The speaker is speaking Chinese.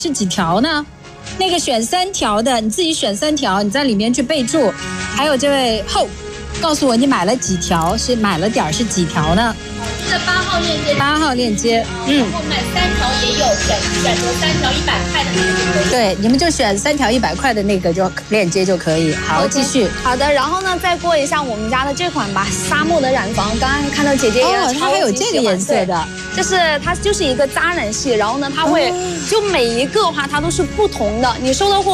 是几条呢？那个选3条的，你自己选3条，你在里面去备注。还有这位后，告诉我你买了几条，是买了点是几条呢？ 是8号链接。 8号链接， 然后买3条也有，选择3条100块的那个就可以。 对，你们就选3条100块的那个就链接就可以。好，继续。 好的，然后呢，再过一下我们家的这款吧，沙漠的染房。刚刚看到姐姐也超级喜欢， 它还有这个颜色的。 就是它就是一个扎染系，然后呢，它会就每一个的话它都是不同的，你收到货。